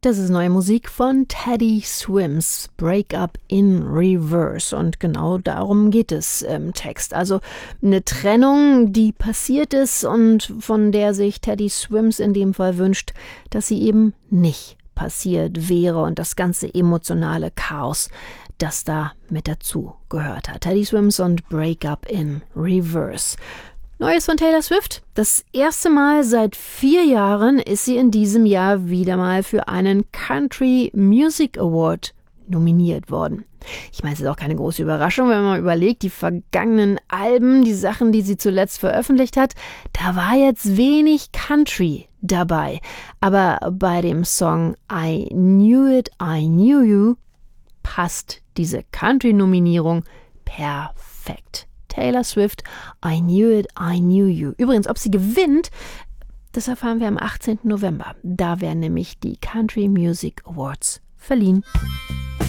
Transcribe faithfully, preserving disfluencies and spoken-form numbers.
Das ist neue Musik von Teddy Swims, Break Up in Reverse. Und genau darum geht es im Text. Also eine Trennung, die passiert ist und von der sich Teddy Swims in dem Fall wünscht, dass sie eben nicht passiert wäre und das ganze emotionale Chaos, das da mit dazu gehört hat. Teddy Swims und Break Up in Reverse. Neues von Taylor Swift. Das erste Mal seit vier Jahren ist sie in diesem Jahr wieder mal für einen Country Music Award nominiert worden. Ich meine, es ist auch keine große Überraschung, wenn man überlegt, die vergangenen Alben, die Sachen, die sie zuletzt veröffentlicht hat, da war jetzt wenig Country dabei. Aber bei dem Song I Knew It, I Knew You passt diese Country-Nominierung perfekt. Taylor Swift, I Knew It, I Knew You. Übrigens, ob sie gewinnt, das erfahren wir am achtzehnten November. Da werden nämlich die Country Music Awards verliehen.